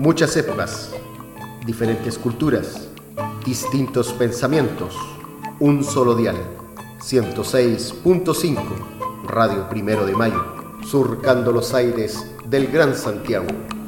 Muchas épocas, diferentes culturas, distintos pensamientos, un solo dial, 106.5, Radio Primero de Mayo, surcando los aires del Gran Santiago.